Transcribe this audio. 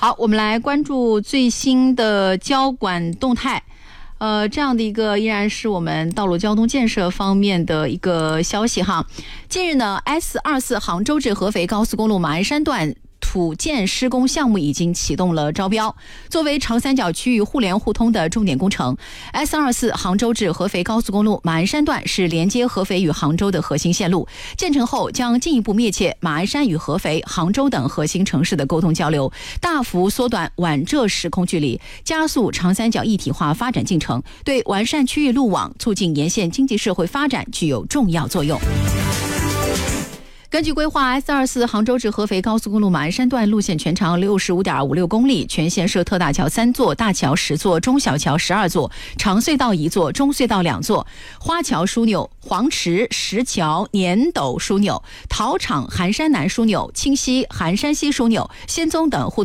好，我们来关注最新的交管动态。这样的一个依然是我们道路交通建设方面的一个消息哈。近日呢 ，S24 杭州至合肥高速公路马鞍山段土建施工项目已经启动了招标。作为长三角区域互联互通的重点工程， S24 杭州至合肥高速公路马鞍山段是连接合肥与杭州的核心线路，建成后将进一步密切马鞍山与合肥、杭州等核心城市的沟通交流，大幅缩短皖浙时空距离，加速长三角一体化发展进程，对完善区域路网、促进沿线经济社会发展具有重要作用。根据规划 ，S24 杭州至合肥高速公路马鞍山段路线全长65.56公里，全线设特大桥3座、大桥10座、中小桥12座、长隧道1座、中隧道2座、花桥枢纽、黄池、石桥、粘斗枢纽、陶厂、寒山南枢纽、清溪、寒山西枢纽、仙踪等互